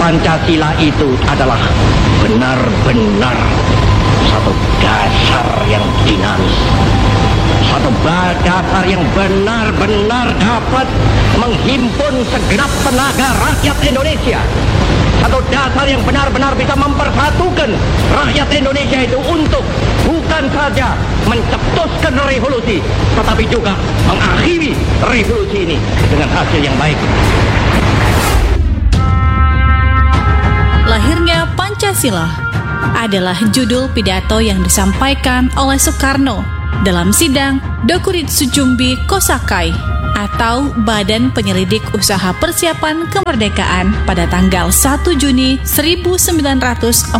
Pancasila itu adalah benar-benar satu dasar yang dinamis, satu dasar yang benar-benar dapat menghimpun segenap tenaga rakyat Indonesia, satu dasar yang benar-benar bisa mempersatukan rakyat Indonesia itu untuk bukan saja mencetuskan revolusi, tetapi juga mengakhiri revolusi ini dengan hasil yang baik. Lahirnya Pancasila adalah judul pidato yang disampaikan oleh Soekarno dalam sidang Dokuritsu Jumbi Kosakai atau Badan Penyelidik Usaha Persiapan Kemerdekaan pada tanggal 1 Juni 1945.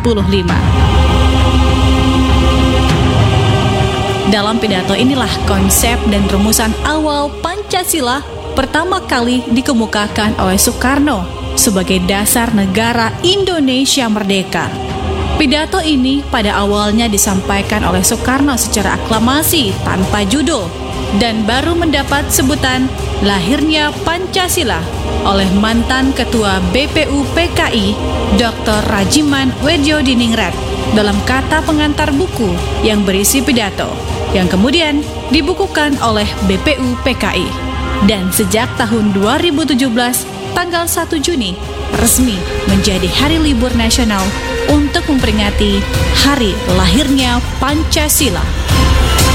Dalam pidato inilah konsep dan rumusan awal Pancasila pertama kali dikemukakan oleh Soekarno sebagai dasar negara Indonesia merdeka. Pidato ini pada awalnya disampaikan oleh Soekarno secara aklamasi tanpa judul dan baru mendapat sebutan lahirnya Pancasila oleh mantan Ketua BPU PKI Dr. Rajiman Wedjodiningrat dalam kata pengantar buku yang berisi pidato yang kemudian dibukukan oleh BPU PKI. Dan sejak tahun 2017, tanggal 1 Juni resmi menjadi hari libur nasional untuk memperingati hari lahirnya Pancasila.